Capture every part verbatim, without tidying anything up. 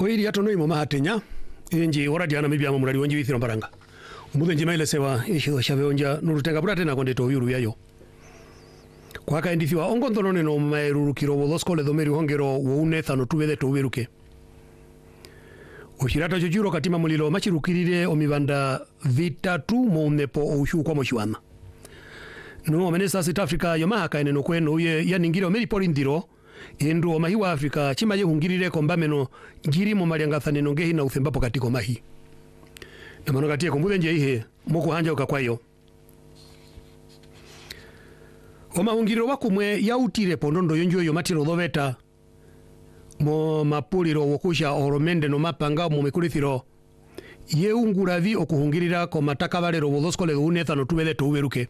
oiri atono imo mahatenya enji oradi ana mibya mumurali wonji withiro mbaranga umuthe njima ile sewa ishizo shaveonja nurutenga burate na kondeto yuru yayo kwa kaindithiwa ongonthono neno maerurukiro wothoskole thomeri hongero woune thano tubethe tuwiruke ushirata chochuro katima mulilo machirukirire omibanda vitatu mounepo oushu kwa moshiwana no menesa South Africa yomahaka eneno kweno ye yaningire omeri polindiro endu omahiwa Africa chimaye hungirire kombameno ngiri mu maliangathaneno ngehi na uthembapo katiko mahi na mano katie kombuthe nje ihe moko hanja ukakwayo omahungiriro wakumwe yautire pondondo yonjo yo matiro dhoveta mo mapuliro wokusha oromende no mapanga mu mikulithiro ye unguravi okuhungirira ko mataka valero wothoskole unetha no tubethe tuweruke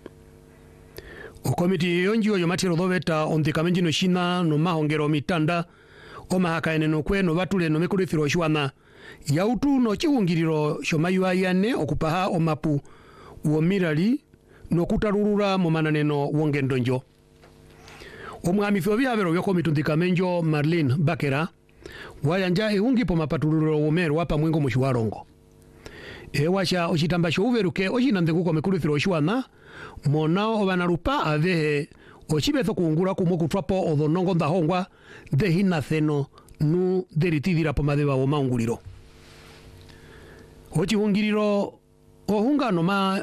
okomiti yonjo yo matiro dhoveta onthikamenji no shina no mahongero mitanda omahaka eneno kweno batule no mikulithiro shwana yautu no chihungiriro shomayua yane okupaha omapu womirali no kutarurura mu mananeno wongendonjo omwami fyo byabero byo komiti nthikamenjo Marlene Bakera wayanja ehungi po mapatuluro womero wapa mwengo mushiwarongo ewasha ochitamba sho uveruke ochina ndenguko mikulithiro shwana monao obanarupa avehe ochibetho kuungura kumwe kutwapo odhonongo ndahongwa dhehina theno nu deritithira po madheba wo maunguliro ochihungiriro ohunga noma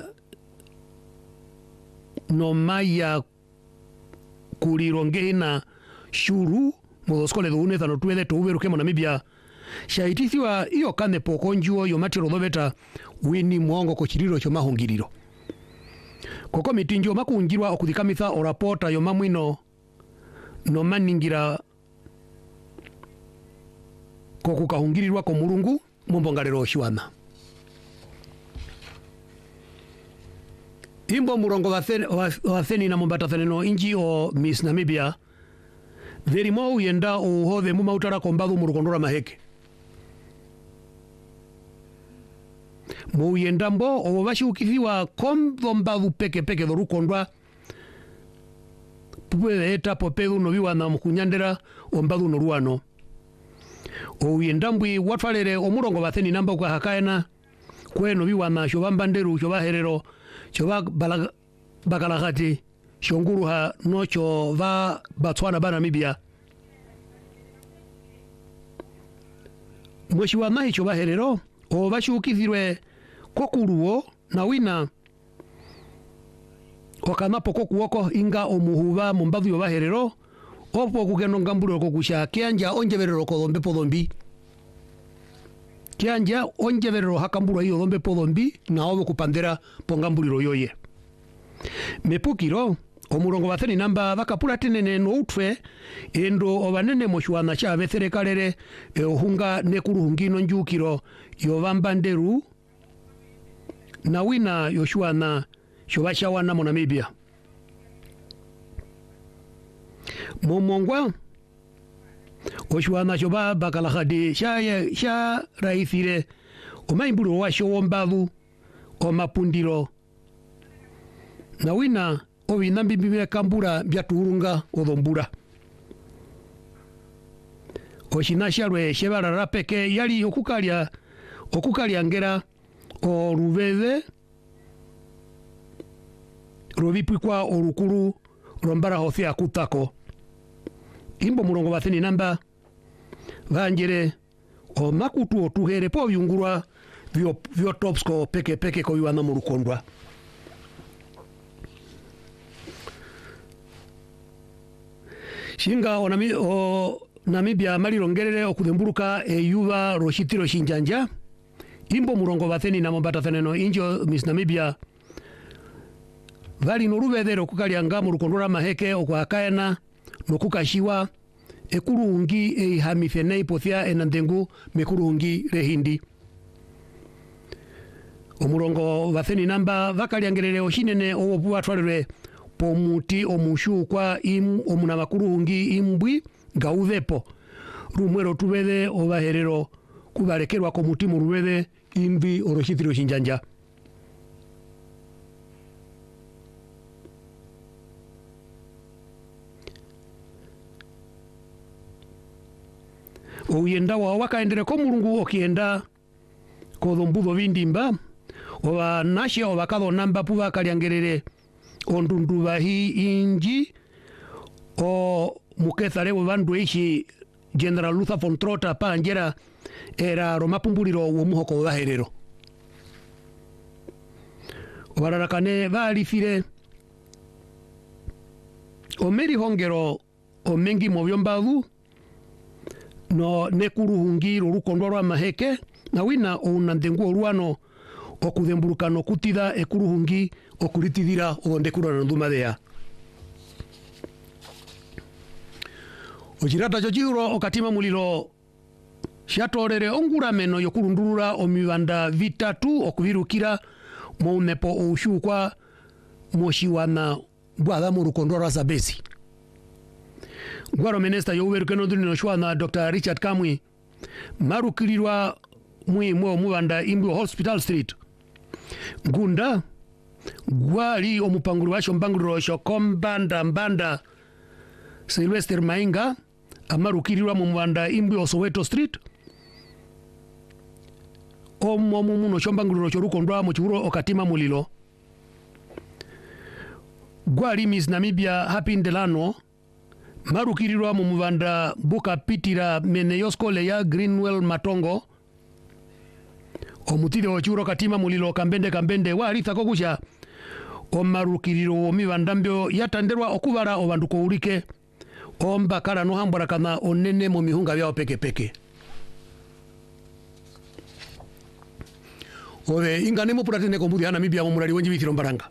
nomaya kuliro ngehina shuru mothoskole dhune thano tuwethe tuweruke mo Namibia shaitithiwa iyo kane pokonjuo yo matiro dhoveta wini mwongo ko chiriro cho mahungiriro koko mitinjo makungirwa okuthikamisa orapota yo mamwino no maningira koku kahungirirwa ko mulungu mumbongalero shwana imbo murongo wa theni na mumbata thaneno inji o Miss Namibia verimo uyenda uhothe mumautara kombathu murukondora maheke muyenda mbo obo bashiukithiwa komtho mbathu peke peke thorukondwa pupwe eta popethu no biwana mukunyandera ombathu no ruano uyenda mbwi watwalere omurongo wa theni namba kwa hakaena kweno biwana sho bambanderu sho baherero choba balaga bakalagati shonguruha nocho va Botswana ba Namibia mwishiwa mahi choba herero o bashukithirwe kokuruo na wina okanapo kokuoko inga omuhuba mumbathu yo baherero opo kugeno ngamburo kokusha kyanja onjeberero kodombe podombi kyanja onjeberero hakamburo iyo dombe podombi na obo kupandera pongambuliro yoye mepukiro omurongo batheni namba bakapula tenene no utwe endo obanene moshwana cha betherekalere e ohunga nekuruhungino njukiro yobambanderu na wina yoshwana shobashawana mo Namibia momongwa oshwana shoba bakalahadi sha sha raithire omaimburo wa showombavu omapundiro na wina obina mbimbe kambura byaturunga odhombura oshinasharwe shebarara peke yali okukalya okukalya ngera orubeve robipikwa orukuru rombara hothia kutako imbo murongo batheni namba vanjere o makutu otuhere po byungurwa vyo vyo topsko peke peke ko yuana murukondwa shinga o, Nami, o Namibia malirongerere okudhemburuka e yuva roshitiro shinjanja imbo murongo batheni na mombata thaneno injo Miss Namibia vali norubethero kukalyanga murukondora maheke okwakaena nokukashiwa ekurungi eihamithene ipothia enandengu mekurungi rehindi omurongo batheni namba vakalyangerere oshinene owopu batwalirwe pomuti omushu kwa im omuna makurungi imbwi gauthepo rumwero tubethe obaherero kubalekerwa ko muti mu rubethe imbi oroshithiro shinjanja uyenda wa wakaendere ko mulungu okienda ko dhombudo vindimba owa nasha owa kadho namba puva kaliangerere ondunduva hi inji o mukethare vandu ishi General Luther von Trotha panjera era romapumbuliro wo muhoko wa herero wararakane valifire omeri hongero omengi movyombavu no nekuruhungi rukondo rwa maheke na wina ounandengu oruano okudhembulukano kutitha ekuruhungi okuritithira othondekurana ndhumathea ojirata jojiro okatima muliro shatorere ongurameno yokurundurura omivanda vitatu okuvirukira muumepo oushukwa moshiwana bwatha murukondo rwa Zambezi gwaro minista youverukeno ndunino shwana Doctor Richard Kamwi marukirirwa mwimwe omuvanda imbwe Hospital Street gunda gwali omupanguru washo mbanguriro shokombanda mbanda Sylvester Mainga amarukirirwa mu muvanda imbwe Soweto Street omo muno shombanguriro shorukondwa mu churo okatima mulilo gwali Miss Namibia Happy Ndelano marukirirwa mu muvanda buka pitira meneyoskole ya Greenwell Matongo omutire ochuro katima mulilo kambende kambende waritha kokusha omarukiriro omivandambyo yatanderwa okuvara obanduko ulike ombakala no hambura kana onene mu mihunga byao peke peke ove ingane mu puratene ko mudya Namibia mu murali wenji bithiro mbaranga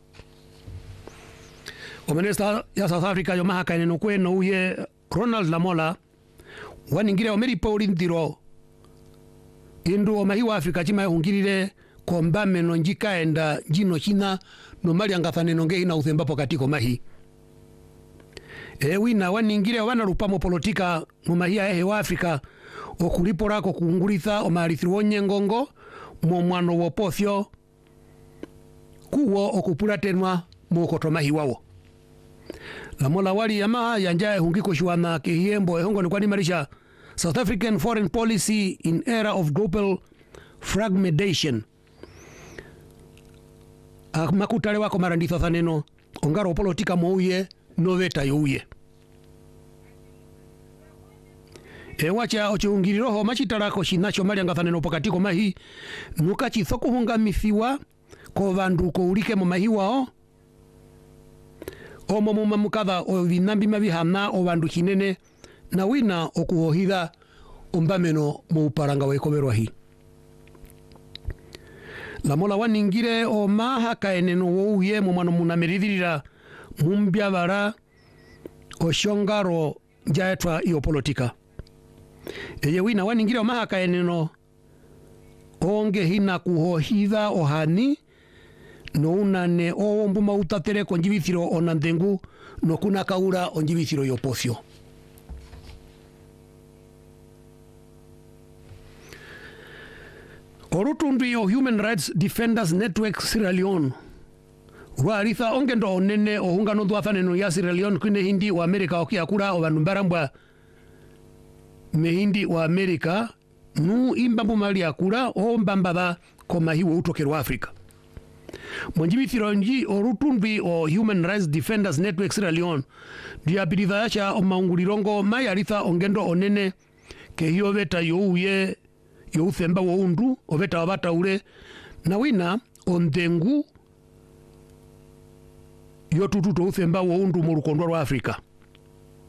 omenesta ya South Africa yo mahaka no kweno uye Ronald Lamola waningire omeri pauli ndiro indu omahiwa Afrika chima hungirire komba meno njika enda jino china no mali angathane nonge ina uthemba pokatiko mahi e wina waningire wana rupamo politika mu mahia ehe wa Afrika okulipora ko kunguritha omarithiro nyengongo mu mwano wo pothyo kuwo okupuratenwa mu kotomahi wawo Lamola wali yama yanja hungiko shwana kihembo ehongo ni kwani marisha South African foreign policy in era of global fragmentation makutale wako maranditho thaneno ongaro politika mouye noveta youye ewacha ochungiriroho machitarako shinacho mali angathaneno pokatiko mahi nuka chithoko hunga mithiwa ko vandu ko ulike mu mahi wao omo muma mukatha o vinambi mavihana o vandu hinene na wina okuhohitha ombameno mu paranga wekomerwa hi Lamola waningire o mahaka eneno wouye mu mwana munamiririra mumbya bara o shongaro jaetwa iyo politika eye wina waningire o mahaka eneno onge hina kuhohitha ohani no unane o mbuma utatere konjibithiro onandengu no kuna kaura onjibithiro yopothyo Orutundu yo Human Rights Defenders Network Sierra Leone waritha ongendo onene ohungano dwathaneno ya Sierra Leone kune hindi wa Amerika okiakura obanumbarambwa mehindi wa Amerika nu imbambu mali akura o mbambaba komahiwo utokerwa Afrika Monjibithiro nji orutundu o Human Rights Defenders Network Sierra Leone diabidithacha o maungulirongo mayaritha ongendo onene ke hiyo veta youye yo uthemba wo undu oveta wabata ule na wina ondengu yo tututo uthemba wo undu mu rukondo rwa Afrika